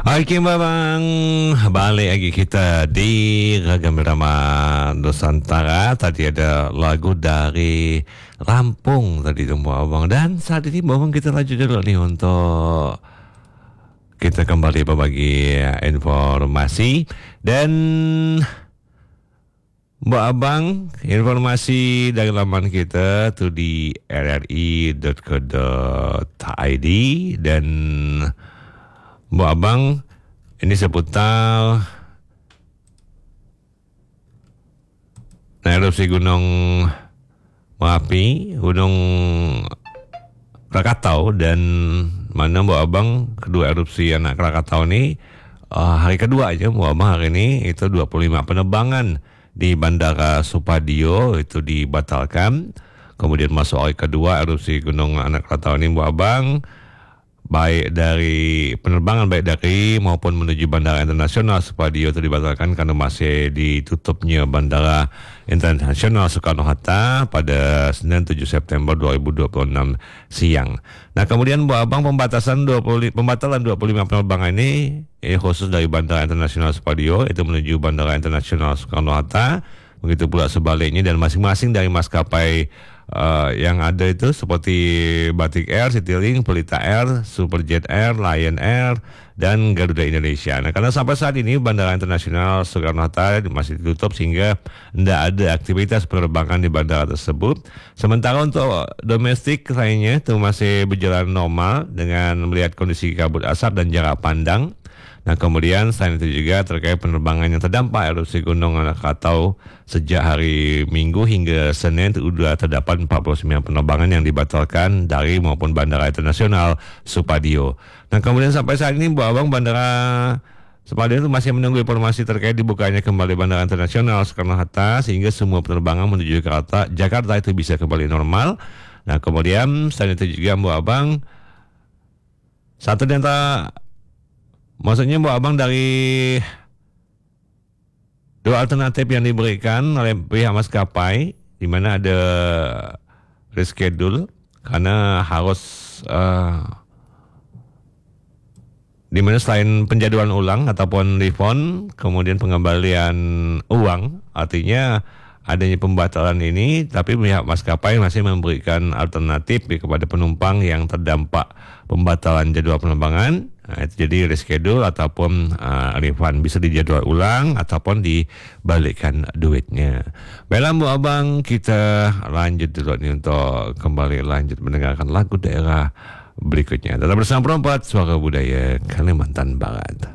Oke Bang, balik lagi kita di Ragam Irama Nusantara. Tadi ada lagu dari Lampung tadi itu Abang. Dan saat ini Abang kita lanjut dulu nih untuk kita kembali berbagi informasi. Dan Mbak Abang, informasi dari laman kita tuh di rri.co.id. Dan Mbak Abang, ini seputar erupsi Gunung Merapi, Gunung Krakatau, dan mana Mbak Abang kedua erupsi anak Krakatau ini hari kedua aja Mbak Abang hari ini itu 25 penerbangan di Bandara Supadio itu dibatalkan. Kemudian masuk hari kedua erupsi Gunung Anak Krakatau ini Mbak Abang, baik dari penerbangan baik dari maupun menuju Bandara Internasional Supadio itu dibatalkan karena masih ditutupnya Bandara Internasional Soekarno-Hatta pada Senin 7 September 2026 siang. Nah, kemudian Mbak Abang pembatalan 25 penerbangan ini khusus dari Bandara Internasional Supadio itu menuju Bandara Internasional Soekarno-Hatta, begitu pula sebaliknya, dan masing-masing dari maskapai yang ada itu seperti Batik Air, Citylink, Pelita Air, Superjet Air, Lion Air, dan Garuda Indonesia. Nah, karena sampai saat ini Bandara Internasional Soekarno-Hatta masih ditutup sehingga tidak ada aktivitas penerbangan di bandara tersebut. Sementara untuk domestik lainnya itu masih berjalan normal dengan melihat kondisi kabut asap dan jarak pandang. Nah, kemudian selain itu juga terkait penerbangan yang terdampak erupsi Gunung Krakatau sejak hari Minggu hingga Senin sudah terdapat 49 penerbangan yang dibatalkan dari maupun Bandara Internasional Supadio. Nah, kemudian sampai saat ini Mbak Abang, Bandara Supadio itu masih menunggu informasi terkait dibukanya kembali Bandara Internasional Soekarno-Hatta sehingga semua penerbangan menuju Jakarta itu bisa kembali normal. Nah, kemudian selain itu juga Mbak Abang, satu di antara maksudnya Mbak Abang, dari dua alternatif yang diberikan oleh pihak maskapai, di mana ada reschedule karena harus di mana selain penjadwalan ulang ataupun refund, kemudian pengembalian uang, artinya adanya pembatalan ini, tapi pihak maskapai masih memberikan alternatif kepada penumpang yang terdampak pembatalan jadwal penerbangan. Nah, itu jadi reschedule ataupun refund, bisa dijadwal ulang ataupun dibalikkan duitnya. Baiklah Mbak Abang, kita lanjut dulu nih untuk kembali lanjut mendengarkan lagu daerah berikutnya. Tetap bersama Perempat Suara Budaya Kalimantan Barat.